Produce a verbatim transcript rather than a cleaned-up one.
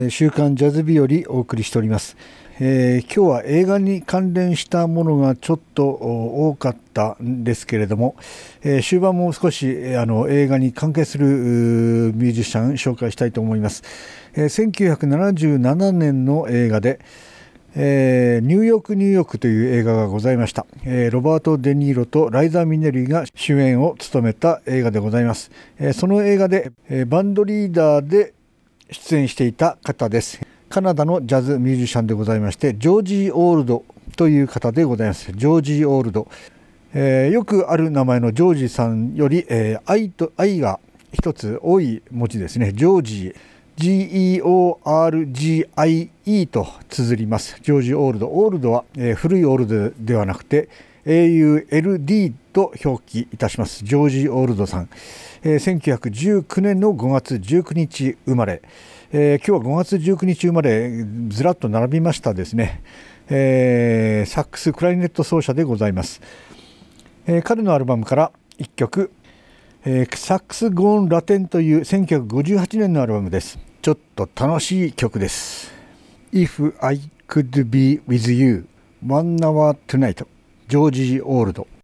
週刊ジャズ日和お送りしております。えー、今日は映画に関連したものがちょっと多かったんですけれども、えー、終盤も少しあの映画に関係するミュージシャン紹介したいと思います。えー、せんきゅうひゃくななじゅうななねんの映画で、えー、ニューヨークニューヨークという映画がございました。えー、ロバート・デ・ニーロとライザー・ミネルイが主演を務めた映画でございます。えー、その映画で、えー、バンドリーダーで出演していた方です。カナダのジャズミュージシャンでございまして、ジョージ・オールドという方でございます。ジョージ・オールド、えー、よくある名前のジョージさんより、えー、愛と愛が一つ多い文字ですね。ジョージ ジーイーオーアールジーアイイー と綴ります。ジョージ・オールド。オールドは、えー、古いオールドではなくて エーユーエルディー と表記いたします。ジョージ・オールドさん、えー、せんきゅうひゃくじゅうきゅうねんのごがつじゅうくにち生まれ、えー、今日はごがつじゅうくにち生まれずらっと並びましたですね。えー、サックスクラリネット奏者でございます。えー、彼のアルバムからいっきょく、えー、サックスゴーンラテンというせんきゅうひゃくごじゅうはちねんのアルバムです。ちょっと楽しい曲です。 If I could be with you one hour tonight、 ジョージ・オールド。